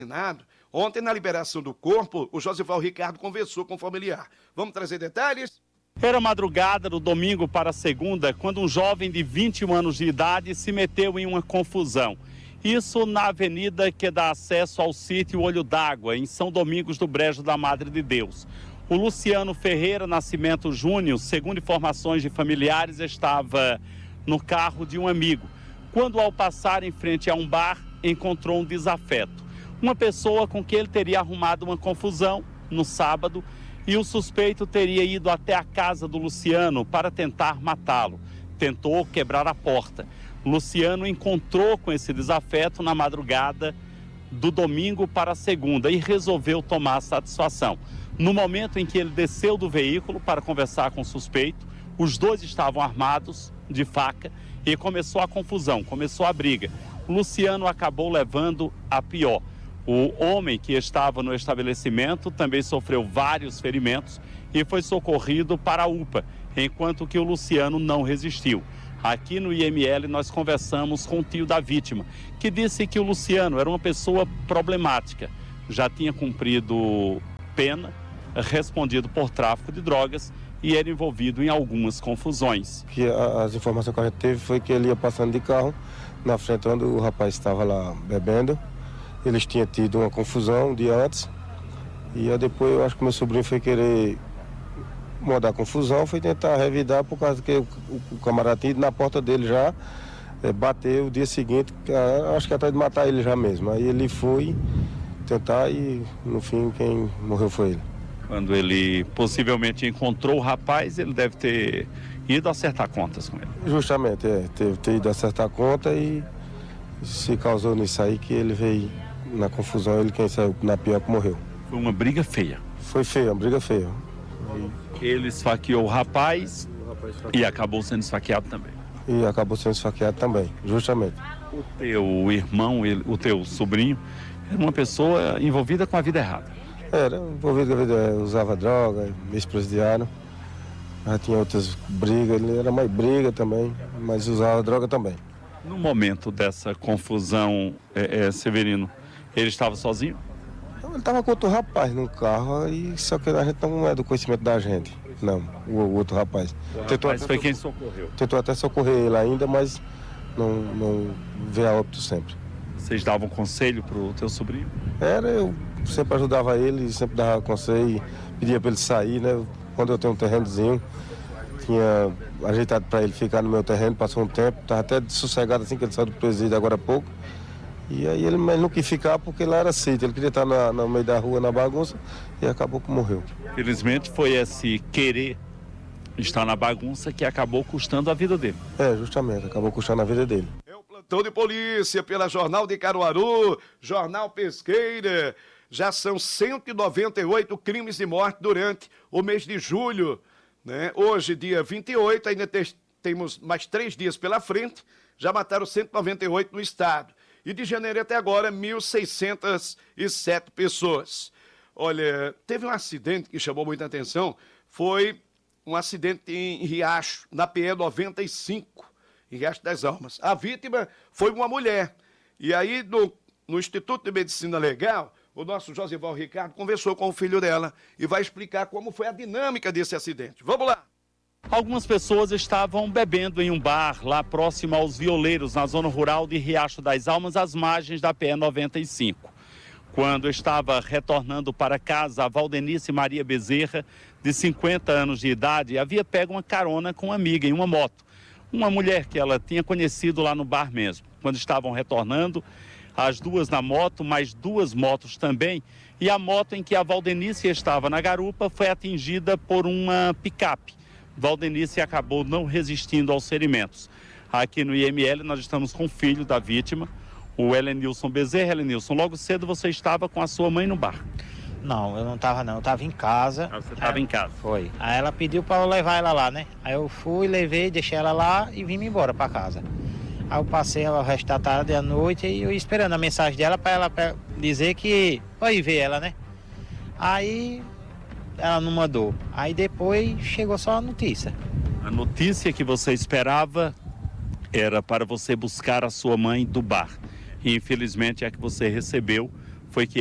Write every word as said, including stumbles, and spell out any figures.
Ontem, na liberação do corpo, o Josival Ricardo conversou com o familiar. Vamos trazer detalhes? Era madrugada do domingo para segunda, quando um jovem de vinte e um anos de idade se meteu em uma confusão. Isso na avenida que dá acesso ao sítio Olho d'Água, em São Domingos do Brejo da Madre de Deus. O Luciano Ferreira Nascimento Júnior, segundo informações de familiares, estava no carro de um amigo, quando ao passar em frente a um bar, encontrou um desafeto. Uma pessoa com quem ele teria arrumado uma confusão no sábado, e o suspeito teria ido até a casa do Luciano para tentar matá-lo. Tentou quebrar a porta. Luciano encontrou com esse desafeto na madrugada do domingo para a segunda e resolveu tomar satisfação. No momento em que ele desceu do veículo para conversar com o suspeito, os dois estavam armados de faca e começou a confusão, começou a briga. Luciano acabou levando a pior. O homem que estava no estabelecimento também sofreu vários ferimentos e foi socorrido para a U P A, enquanto que o Luciano não resistiu. Aqui no I M L nós conversamos com o tio da vítima, que disse que o Luciano era uma pessoa problemática, já tinha cumprido pena, respondido por tráfico de drogas e era envolvido em algumas confusões. Que as informações que a gente teve foi que ele ia passando de carro na frente onde o rapaz estava lá bebendo. Eles tinham tido uma confusão um dia antes e aí depois eu acho que meu sobrinho foi querer mudar a confusão, foi tentar revidar por causa que o, o, o camarada tinha ido na porta dele já, é, bateu o dia seguinte, acho que até de matar ele já mesmo. Aí ele foi tentar e no fim quem morreu foi ele. Quando ele possivelmente encontrou o rapaz, ele deve ter ido acertar contas com ele. Justamente, é, teve ter ido acertar conta e se causou nisso aí que ele veio na confusão, ele quem saiu na pior que morreu. Foi uma briga feia. Foi feia, uma briga feia. Ele esfaqueou o rapaz, o rapaz e acabou sendo esfaqueado também. E acabou sendo esfaqueado também, justamente. O teu irmão, ele, o teu sobrinho, era uma pessoa envolvida com a vida errada. Era envolvido com a vida, usava droga, ex-presidiário. Já tinha outras brigas, ele era mais briga também, mas usava droga também. No momento dessa confusão, é, é, Severino, ele estava sozinho? Ele estava com outro rapaz no carro, e só que a gente não é do conhecimento da gente, não, o, o outro rapaz. O tentou rapaz até, foi quem socorreu? Tentou até socorrer ele ainda, mas não, não veio a óbito sempre. Vocês davam conselho para o teu sobrinho? Era, eu sempre ajudava ele, sempre dava conselho, pedia para ele sair, né? Quando eu tenho um terrenozinho, tinha ajeitado para ele ficar no meu terreno, passou um tempo, estava até sossegado assim que ele saiu do presídio agora há pouco. E aí ele, ele não quis ficar porque lá era sítio, ele queria estar na, no meio da rua, na bagunça, e acabou que morreu. Felizmente foi esse querer estar na bagunça que acabou custando a vida dele. É, justamente, acabou custando a vida dele. É o plantão de polícia pela Jornal de Caruaru, Jornal Pesqueira. Já são cento e noventa e oito crimes de morte durante o mês de julho, né? Hoje, dia vinte e oito, ainda te, temos mais três dias pela frente, já mataram cento e noventa e oito no estado. E de janeiro até agora, mil seiscentas e sete pessoas. Olha, teve um acidente que chamou muita atenção, foi um acidente em Riacho, na P E noventa e cinco, em Riacho das Almas. A vítima foi uma mulher. E aí, no, no Instituto de Medicina Legal, o nosso Josival Ricardo conversou com o filho dela e vai explicar como foi a dinâmica desse acidente. Vamos lá! Algumas pessoas estavam bebendo em um bar lá próximo aos Violeiros, na zona rural de Riacho das Almas, às margens da P E noventa e cinco. Quando estava retornando para casa, a Valdenice Maria Bezerra, de cinquenta anos de idade, havia pego uma carona com uma amiga em uma moto. Uma mulher que ela tinha conhecido lá no bar mesmo. Quando estavam retornando, as duas na moto, mais duas motos também, e a moto em que a Valdenice estava na garupa foi atingida por uma picape. Valdenice acabou não resistindo aos ferimentos. Aqui no I M L nós estamos com o filho da vítima, o Helenilson Bezerra. Helenilson, logo cedo você estava com a sua mãe no bar. Não, eu não estava não, eu estava em casa. Ah, você estava em casa? Foi. Aí ela pediu para eu levar ela lá, né? Aí eu fui, levei, deixei ela lá e vim embora para casa. Aí eu passei o resto da tarde e a noite e eu esperando a mensagem dela para ela pra dizer que eu ia ver ela, né? Aí ela não mandou. Aí depois chegou só a notícia. A notícia que você esperava era para você buscar a sua mãe do bar. E infelizmente a que você recebeu foi que